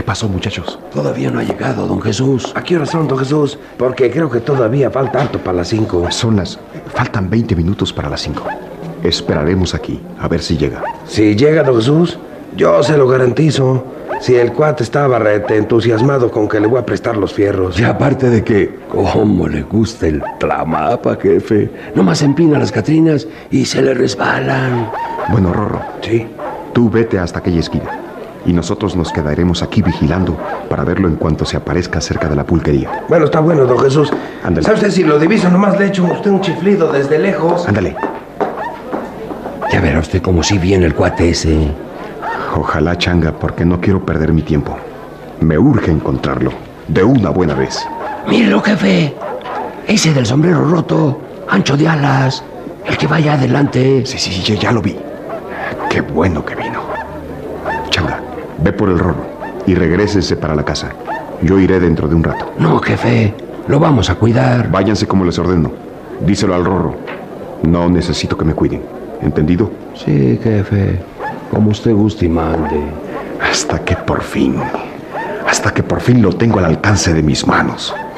pasó, muchachos? Todavía no ha llegado, don Jesús. ¿A qué hora son, don Jesús? Porque creo que todavía falta harto para las 5. Faltan 20 minutos para las 5. Esperaremos aquí, a ver si llega. Si llega, don Jesús, yo se lo garantizo. Si el cuate estaba rete entusiasmado con que le voy a prestar los fierros. Y aparte de que, cómo le gusta el tramapa, jefe. Nomás empina las catrinas y se le resbalan. Bueno, Rorro. Sí. Tú vete hasta aquella esquina. Y nosotros nos quedaremos aquí vigilando para verlo en cuanto se aparezca cerca de la pulquería. Bueno, está bueno, don Jesús. Ándale. ¿Sabe usted si lo diviso? Nomás le echo a usted un chiflido desde lejos. Ándale. Ya verá usted como si viene el cuate ese. Ojalá, Changa, porque no quiero perder mi tiempo. Me urge encontrarlo, de una buena vez. Mírelo, jefe. Ese del sombrero roto, ancho de alas. El que vaya adelante. Sí, ya lo vi. Qué bueno que vino. Changa, ve por el Rorro y regrésese para la casa. Yo iré dentro de un rato. No, jefe. Lo vamos a cuidar. Váyanse como les ordeno. Díselo al Rorro. No necesito que me cuiden. ¿Entendido? Sí, jefe. Como usted guste y mande. Hasta que por fin lo tengo al alcance de mis manos.